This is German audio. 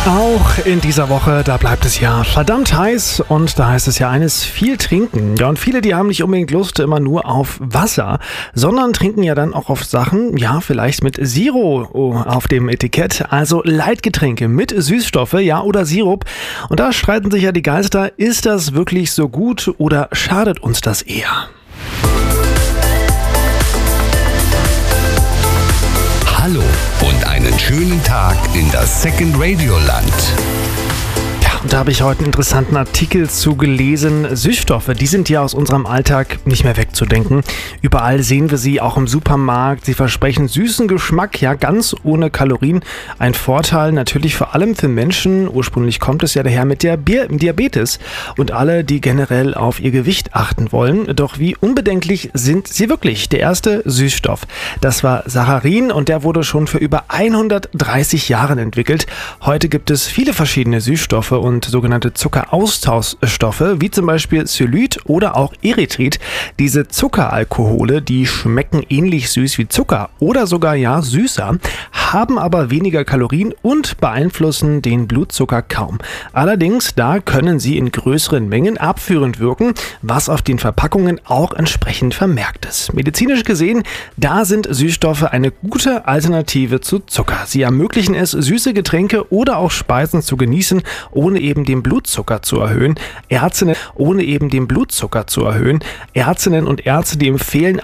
Auch in dieser Woche, da bleibt es ja verdammt heiß und da heißt es ja eines, viel trinken. Ja, und viele, die haben nicht unbedingt Lust immer nur auf Wasser, sondern trinken ja dann auch auf Sachen, ja, vielleicht mit Zero auf dem Etikett, also Leitgetränke mit Süßstoffe, ja, oder Sirup. Und da streiten sich ja die Geister, ist das wirklich so gut oder schadet uns das eher? Hallo und einen schönen Tag in das Second Radio Land. Und da habe ich heute einen interessanten Artikel zu gelesen. Süßstoffe, die sind ja aus unserem Alltag nicht mehr wegzudenken. Überall sehen wir sie, auch im Supermarkt. Sie versprechen süßen Geschmack, ja, ganz ohne Kalorien. Ein Vorteil natürlich vor allem für Menschen. Ursprünglich kommt es ja daher mit der Diabetes und alle, die generell auf ihr Gewicht achten wollen. Doch wie unbedenklich sind sie wirklich? Der erste Süßstoff, das war Saccharin und der wurde schon für über 130 Jahre entwickelt. Heute gibt es viele verschiedene Süßstoffe und sogenannte Zuckeraustauschstoffe, wie zum Beispiel Xylit oder auch Erythrit. Diese Zuckeralkohole, die schmecken ähnlich süß wie Zucker oder sogar ja süßer, haben aber weniger Kalorien und beeinflussen den Blutzucker kaum. Allerdings, da können sie in größeren Mengen abführend wirken, was auf den Verpackungen auch entsprechend vermerkt ist. Medizinisch gesehen, da sind Süßstoffe eine gute Alternative zu Zucker. Sie ermöglichen es, süße Getränke oder auch Speisen zu genießen, ohne eben den Blutzucker zu erhöhen. Ärztinnen und Ärzte, die empfehlen